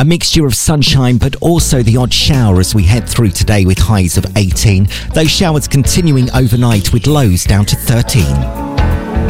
A mixture of sunshine but also the odd shower as we head through today with highs of 18. Those showers continuing overnight with lows down to 13.